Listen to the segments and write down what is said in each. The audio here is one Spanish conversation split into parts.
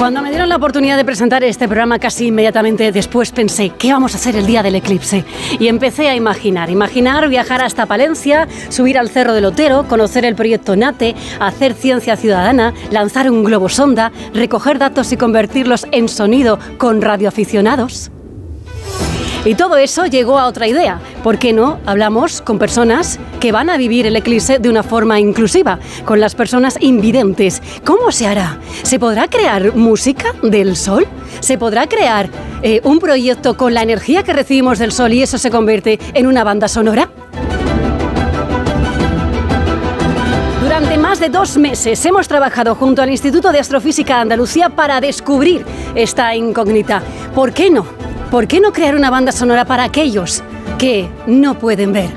Cuando me dieron la oportunidad de presentar este programa, casi inmediatamente después pensé, ¿qué vamos a hacer el día del eclipse? Y empecé a imaginar viajar hasta Palencia, subir al Cerro del Otero, conocer el proyecto NATE, hacer ciencia ciudadana, lanzar un globo sonda, recoger datos y convertirlos en sonido con radioaficionados. Y todo eso llegó a otra idea. ¿Por qué no hablamos con personas que van a vivir el eclipse de una forma inclusiva, con las personas invidentes? ¿Cómo se hará? ¿Se podrá crear música del sol? ¿Se podrá crear un proyecto con la energía que recibimos del sol y eso se convierte en una banda sonora? Durante más de 2 meses hemos trabajado junto al Instituto de Astrofísica de Andalucía para descubrir esta incógnita. ¿Por qué no? ¿Por qué no crear una banda sonora para aquellos que no pueden ver?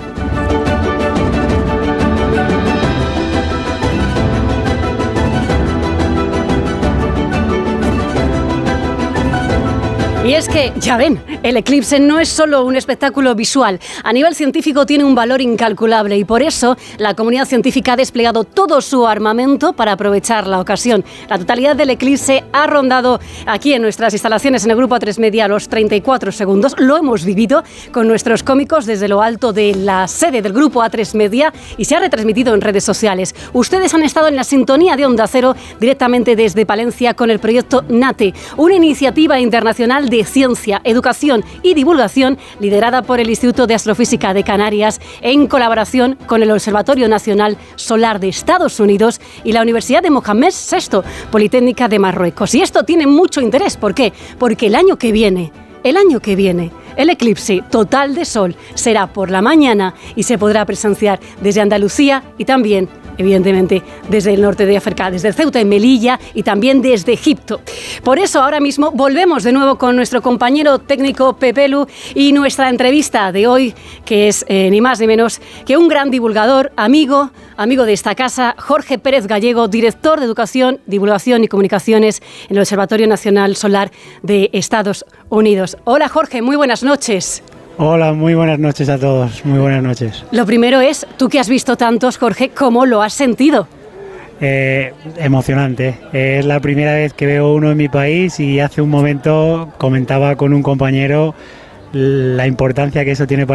Y es que, ya ven, el eclipse no es solo un espectáculo visual. A nivel científico tiene un valor incalculable y por eso la comunidad científica ha desplegado todo su armamento para aprovechar la ocasión. La totalidad del eclipse ha rondado aquí en nuestras instalaciones en el Grupo A3 Media los 34 segundos. Lo hemos vivido con nuestros cómicos desde lo alto de la sede del Grupo A3 Media y se ha retransmitido en redes sociales. Ustedes han estado en la sintonía de Onda Cero directamente desde Palencia con el proyecto NATE, una iniciativa internacional de ciencia, educación y divulgación liderada por el Instituto de Astrofísica de Canarias en colaboración con el Observatorio Nacional Solar de Estados Unidos y la Universidad de Mohamed VI, Politécnica de Marruecos. Y esto tiene mucho interés. ¿Por qué? Porque el año que viene, el eclipse total de sol será por la mañana y se podrá presenciar desde Andalucía y también, evidentemente, desde el norte de África, desde Ceuta y Melilla y también desde Egipto. Por eso ahora mismo volvemos de nuevo con nuestro compañero técnico Pepelu y nuestra entrevista de hoy, que es ni más ni menos que un gran divulgador, amigo de esta casa, Jorge Pérez Gallego, director de Educación, Divulgación y Comunicaciones en el Observatorio Nacional Solar de Estados Unidos. Hola Jorge, muy buenas noches. Hola, muy buenas noches a todos, muy buenas noches. Lo primero es, tú que has visto tantos, Jorge, ¿cómo lo has sentido? Emocionante, es la primera vez que veo uno en mi país y hace un momento comentaba con un compañero la importancia que eso tiene para